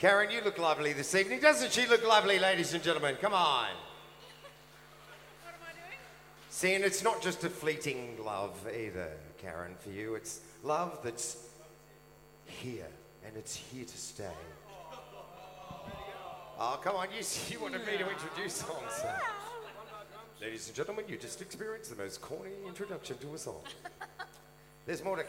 Karen, you look lovely this evening. Doesn't she look lovely, ladies and gentlemen? Come on. What am I doing? See, and it's not just a fleeting love either, Karen, for you. It's love that's here, and it's here to stay. Oh, come on, you wanted me to introduce songs. So. Ladies and gentlemen, you just experienced the most corny introduction to a song. There's more to come.